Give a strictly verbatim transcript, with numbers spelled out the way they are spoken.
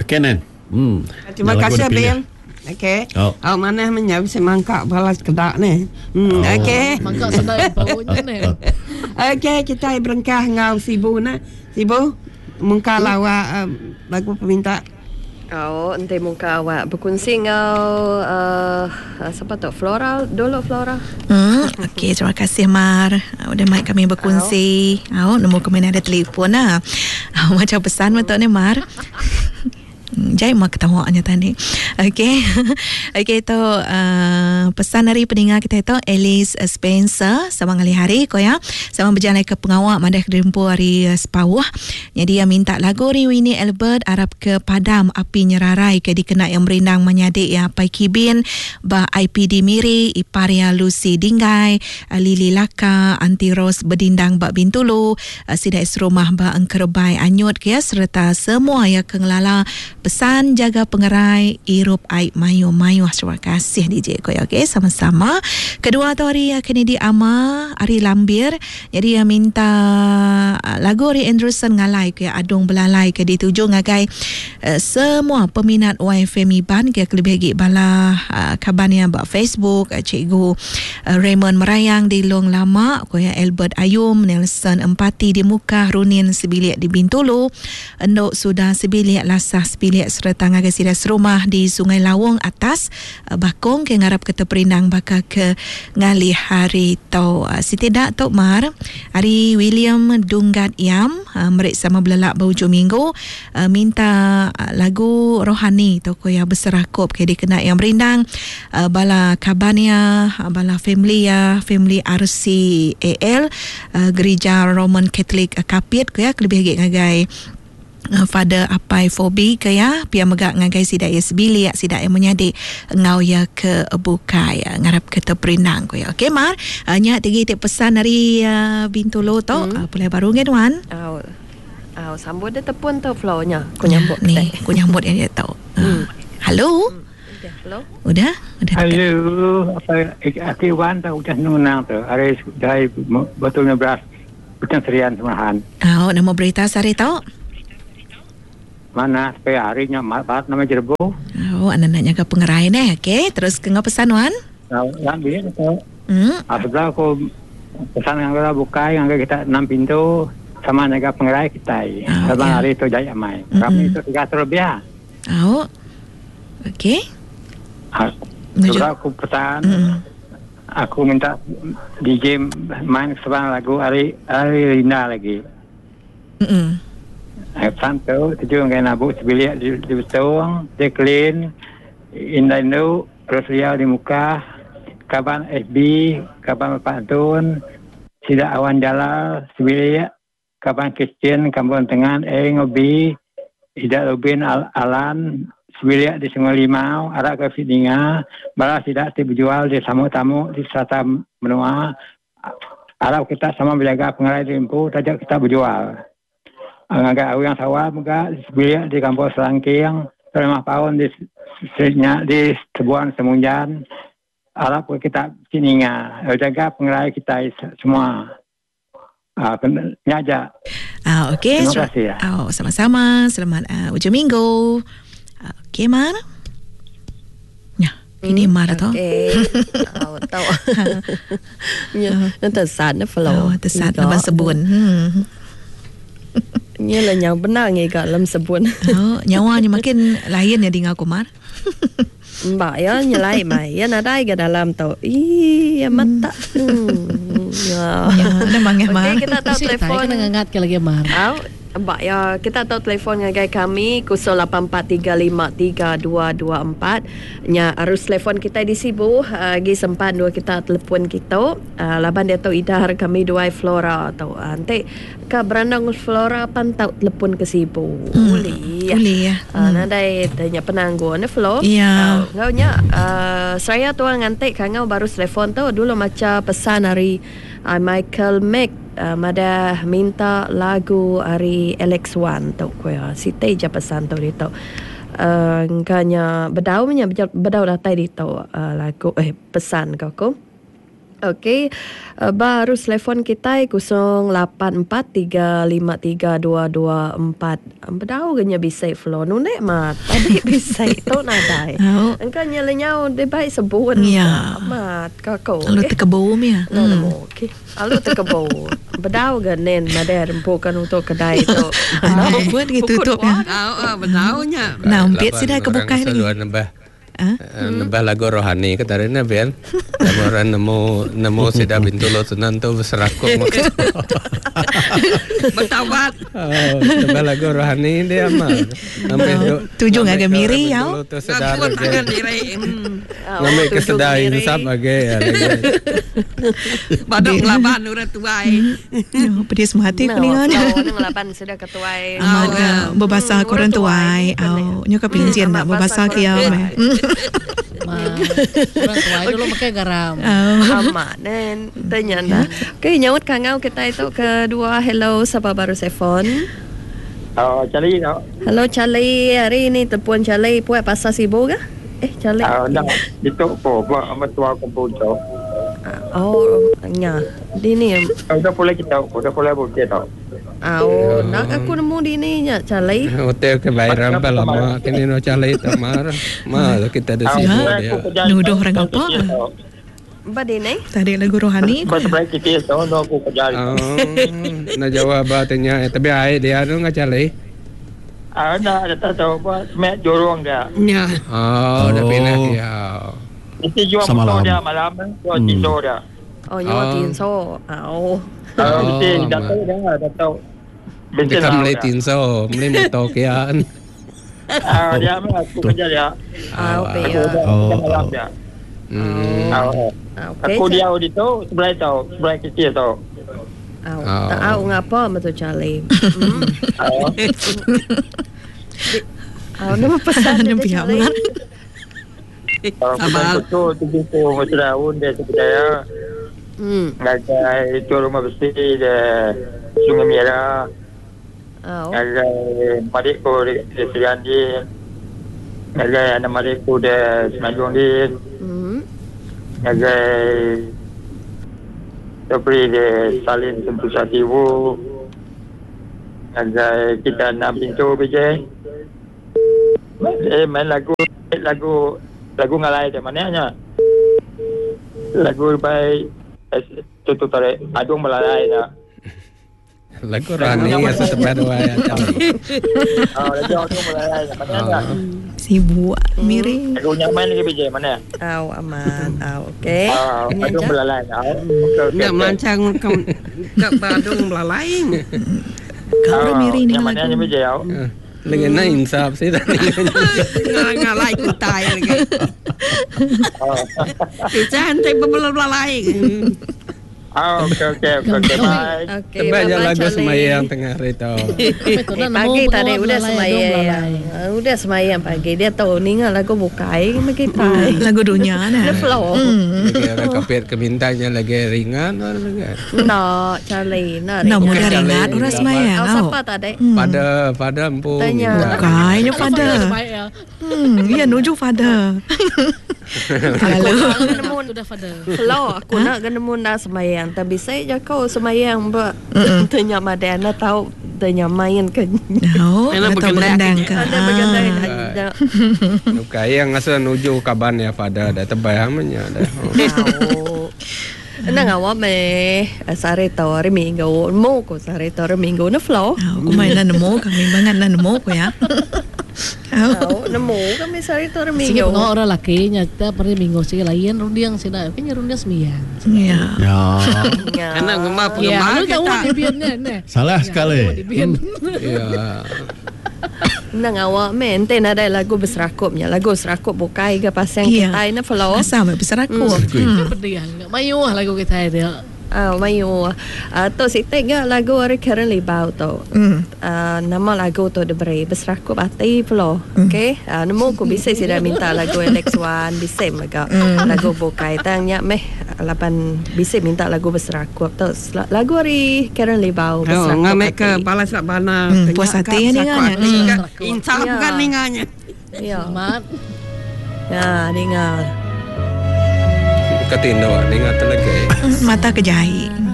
Canon. Hmm. Terima kasih Abel. Okey. Oh. oh mana menyau semangkak balas kedak ni. Hmm, oh. Okey. Mangkak sedap baunya ni. Okey, kita berengkah ngau Sibu na. Sibu, muka lawak uh, lagu peminta. Oh, nanti muka awak berkongsi ngau uh, siapa tu? Flora dulu Flora. Hmm, okey, terima kasih Mar. Uh, udah mic kami berkongsi. Oh, nombor kami ada telefon ah. Uh, macam pesan betul ni Mar. Jai mak ketawanya tadi. Okey. Okey tu uh, pesan dari pendengar kita itu Alice Spencer sama ngali hari ko ya. Sama berjalan ke pengawak madah kedempu hari uh, sepawah. Jadi dia minta lagu ri Winnie Albert Arab ke padam api nyerarai ke dikena yang merindang menyadik ya Pai Kibin ba I P D Miri Iparia Lucy Dinggai uh, Lili Laka Anti Ros Bedindang ba Bintulu uh, Sida Esrumah ba Engkerbai Anyut ke ya, serta semua ya kengelala pesan jaga pengerai irup aib mayu-mayu. Terima kasih D J Koy. Okey, sama-sama. Kedua tu hari Kennedy Ama Ari Lambir. Jadi dia minta lagu Ari Anderson ngalai ke adung belalai ke dituju ngagai uh, semua peminat Y F M Iban ke kelebih bala uh, kabarnya ba Facebook uh, Cikgu uh, Raymond Merayang di Long Lama ko ya Albert Ayum Nelson Empati di Muka Runin Sebilik di Bintulu Endok sudah Sebilik Lasah Sebilik serta ngagai sidas rumah di Sungai Lawang atas uh, bakong ke ngarap kata perindang baka ke ngali hari tau uh, setidak tau Mar hari William Dunggat Yam uh, merik sama belelak bauju minggu uh, minta uh, lagu rohani tau ko ya berserakop ke dikena yang merindang uh, bala kabania uh, bala family ya family R C A L uh, gereja Roman Catholic uh, Kapit ko ya kelebih lagi ngagai Father Apai Fobi ke ya pia megak ngagai sidak ya sebili sidak yang menyadik ngau ya ke bukai ngarap ke terperinang ko ya. Okey Mar uh, nya tigi tip pesan dari uh, Bintulu tu hmm. uh, pulai baru ngen wan au au sambut dia tepun tu flow-nya ku nyambut ni ku nyambut dia tahu uh, halo hmm. Udah, hello. Udah? Udah. Halo, apa akhir wan tu udah nunang tu. Hari dari betulnya beras bukan serian semahan. Oh, nama berita sari tau? Mana supaya harinya mat nama jerbu. Oh, anak nak jaga pengerai ni. Okey, terus ke pesan wan? Nah, yang dia tu. Hmm. Apabila aku pesan yang kita buka, yang kita enam pintu sama jaga pengerai kita. Oh, sama yeah. Hari itu jaya mai. Mm-hmm. Kami itu tiga terlebih. Oh, okey. Terus aku pesan. Mm-hmm. Aku minta D J main sebarang lagu hari hari Rina lagi. Hmm. Pesan tu, tujuh dengan nabu sebilik di, di betung, dia clean, indah itu, terus liau di muka, kaban F B, kaban Pak Tun, sidak awan jalal, sebilik, kaban Christian, kaban Tengan, eh ngobi, sidak Rubin Al Alan, sebilik di Sungai Limau, arak ke Fidinga, balas sidak dijual di tamu-tamu di Serata Menua, Arab kita sama berjaga pengerai di Limpu, tajak kita berjual. Agak awang sawah muka sebilik di kampung Selangking selama tahun di streetnya di Tebuan Semunjan Arab kita sininga jaga pengerai kita semua ah penyaja. Ah okey. Terima kasih ya. Oh sama-sama. Selamat uh, ujung minggu. Uh, okey Mar. Ya, ini hmm, Mar tu. Okey. Oh tahu. Ya, tersan flow. Oh, tersan lepas sebun. Hmm. Nya lah yang benar ngi kat dalam sebun. Oh, nyawanya makin lain ya dengan aku Mar. Mbak ya nyelai mai. Ya nadai ke dalam tu. Ih, ya mata. Hmm. Ya. Ya, memang ya Mar. Okey, kita tahu telefon ngangat ke lagi Mar. Oh, Mbak ya, kita tahu telefon ngagai kami kosong lapan empat tiga lima tiga dua dua empat. Nya arus telefon kita di Sibu, lagi uh, sempat dua kita telefon kita. Uh, laban dia tahu idahar kami dua Flora atau uh, nanti ke berandang Flora pantau telefon ke Sibu. Hmm. Uli. Uli ya. Uh, hmm. Nadai tanya penangguan ni Flo. Ya. Uh, ngau nya uh, saya tu ngantai kangau baru telefon tu dulu macam pesan hari uh, Michael Mac. Uh, mada minta lagu hari Alex One tu ko ya si teja pesan tu dia tu uh, nganya bedau nya bedau datai dia tu uh, lagu eh pesan kau ko Okey, uh, baru telefon kita kosong lapan empat tiga lima tiga dua dua empat. Bedau ganya bisa flow nunek mat. Tadi bisa itu nadai. Oh. Engkau nyelenya de baik sebun. Ya. Mat kakau. Lalu tekebom ya. No, no, okey. Alu tekebo. Bedau ganen madar bukan untuk kedai itu. Ah, buat gitu tutup ya. Tahu ah bedaunya. Nampit sih dah kebuka lagi. Nambah nambah lagu rohani ketarina ben. Orang nemu nemu sida bintulo sunan tu berserakuk. Bertaubat. Oh, nambah lagu rohani dia mah. Nambah tujuh agak miri ya. Ngapun tangan diri. Nambah kesedai insap age ya. Badok laban urat tuai. Pedis mati kuningan. Oh, nang lapan sudah ketuai. Amat berbahasa koran tuai. Oh, nyoka pincian nak berbahasa kia meh. Orang tua dulu pakai garam. Sama dan tanya dah. Okay, nyawut kangau kita itu kedua. Hello, siapa baru telefon? Oh, Charlie tak? Hello Charlie, hari ini telefon Charlie buat pasal sibuk ke? Eh Charlie. Ah, dah. Itu apa? Buat amat tua komputer. Oh, nya. Di ni. Oh, dah boleh kita, dah boleh boleh tak? Oh, nak aku nemu di ni nya Charlie. Hotel ke Bayram pa lama kini no chalai tamar. Ma kita ada situ dia. Nuduh orang apa? Ba di ni? Tadi lagu rohani. Kau sebelah kita tahu no aku kerja. Oh, na jawab batanya tapi ai dia no nga chalai. Ah, dah dah tahu apa? Mek jorong dia. Ya. Oh, dah pindah dia. Itu jual motor dia malam, jual tidur dia. Oh, nyawa tin so. Oh. Ah, mesti dah tahu dah, dah tahu. Dia kan mulai tinso, mulai motor kian. Ah, dia mah aku kerja dia. Ah, okay. Oh, malam dia. Hmm. Ah, Okay. aku dia di tu sebelah tu, sebelah kecil tu. Au. Tak au ngapa betul Charlie. Ah, Au nama pesan dia Nampak Charlie. Mar. Abang tu tujuh puluh tahun dia sebenarnya. Hmm. Ngagai itu rumah besi dia Sungai Merah. Au. Ngagai madikku di Serian Din. Ngagai anak madikku di Semenanjung Din. Hmm. Ngagai seperti di Salin Sentosa Tibu. Ngagai kita enam pintu bijai. Eh main lagu lagu lagu ngalai di mananya? Lagu baik tu tu tarik adung melalai dah. Lagu rani ya setepat dua ya. Ah, lagu adung melalai dah. Mana? Sibuk miring. Lagu nyaman lagi bijai mana? Au aman. Au okey. Ah, adung melalai dah. Nak melancang ke Badung melalai. Kau miring ni mana ni bijai au? Lagi na insap sih tadi. Ngalai kutai lagi. Cantik melalai. Ah, okey okey okey bye. Okey. Tebak je bye-bye, lagu Charlie. semayang tengah hari tu. Eh, pagi tadi udah semayang. Ah, Udah semayang pagi. Dia tahu ni ngah lagu bukai begitu. Lagu dunia The nah. flow. Lagi orang kapit kemintanya lagi ringan orang lagi. No, Charlie. No. Nah, Bukan mudah Charlie. ringat orang semayang. Au siapa tadi? Pada pada empu. Tanya. Kayaknya pada. Baik ya. Hmm, ya nuju pada. Halo. Sudah pada. Flow aku nak kena muna semayang. Tapi saya je kau semayang ba. Tanya Madana tahu tanya main ke. Oh, Enak atau bergendang berendang ke? Ada Ah. bergadai. Kaya ngasa nuju kaban ya pada ada tebayamnya ada. Oh. Nang awak me sare tawar minggu mo ko sare tawar minggu na flow. Ah, aku main na nemu kami bangan na nemu ko ya. Oh, nemu kami sare tawar Sige minggu. mga orang laki nyata pari minggu sige layan rundiang sina kanya rundiang semiyang. Ya. Ya, Karena gemar Ya, penggemar lu tahu kita. di bian ne. salah sekali. Ya. Nang awak me ente ada lagu berserakupnya. Lagu serakup bukai ke pasang Iya. kita na flow. Sama besar aku. Pedihan. Mayu lah lagu kita dia. Ah, mayu. Ah, tu si tengah lagu hari currently bau tu. Hmm. Ah, nama lagu tu diberi berserakuk hati flow. Okay. Ah, nemu aku bisa sih dah minta lagu Alex Wan bisa mereka lagu bukai tanya meh lapan bisa minta lagu berserakuk tu lagu hari currently bau Oh, berserakuk. ngamek ke hati. balas bana. Hmm, puas hati ni kan, ya. Insaf Ya. kan ninganya. Ya. Selamat. Ya, dengar. Katindo ni nga talaga eh. Mata kejahit.